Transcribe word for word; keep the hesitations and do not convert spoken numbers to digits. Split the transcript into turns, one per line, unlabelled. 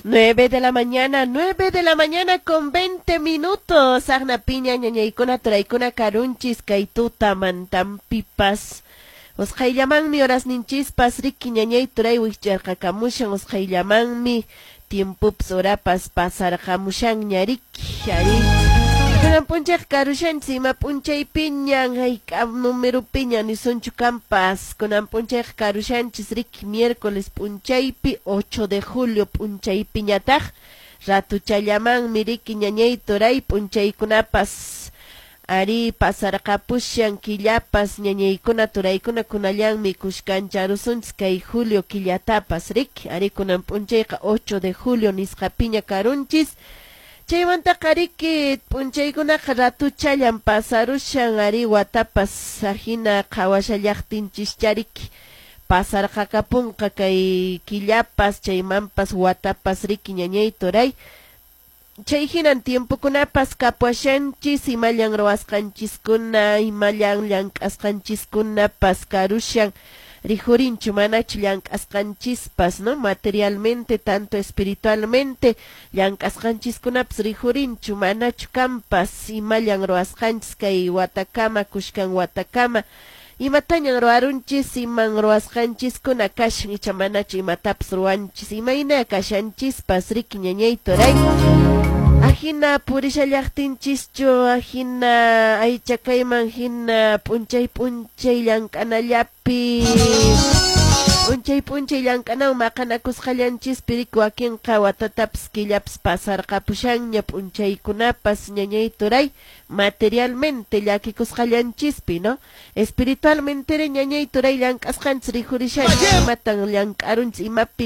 Nueve de la mañana, nueve de la mañana con veinte minutos. Agna piña ñañaykuna turaykuna karunchis kaytuta mantampipas. Usqayllamanmi horas ninchispas riki ñañay turay wich'arqakamushan usqayllamanmi tiempups horapas pasarqamushan ñariki ari. Kunan punchaq karushanchis ima punchay piñan hayk'am número piña nisunchu kampas. Kunan punchaq karushanchis riki miércoles punchaypi ocho de julio punchay piñataq ratuchallamanmi riki ñañay turay punchaykunapas ari pasarqapushan killapas ñañaykuna turaykuna kunallanmi kushkancharusunchis kay julio killatapas riki ari kunan punchayqa ocho de julio nisqa piña karunchis. Chaymanta qariki punchaykunaqa ratuchallan pasarushan ari watapas ahina qhawashallaqtinchis pasarqakapunqa kay killapas chaymanpas watapas riki ñañay turay. Chay hinan tiempukunapas kapuashanchis imallan ruwasqanchiskuna imallan llank'asqanchiskunapas karushan rijurinchu manachu llank'asqanchispas no materialmente tanto espiritualmente llank'asqanchiskunapas rijurinchu manachu kampas imallan ruwasqanchis kay watakama kushkan watakama imatañan ruwarunchis iman ruwasqanchiskuna kashan icha manachu imatapas ruwanchis imayna kashanchispas riki ñañay turay. Ahina purishallaqtinchischu ahina aychakayman hina punchay punchay llank'anallapi punchay punchay llank'anaw maqanakusqallanchispiri wakinqa watatapas killapas pasarqapushanña punchaykunapas ñañay turay materialmente llakikusqallanchispi no espiritualmente ñañay turay llank'asqanchis rijurishanchis imatan llank'arunchis imapi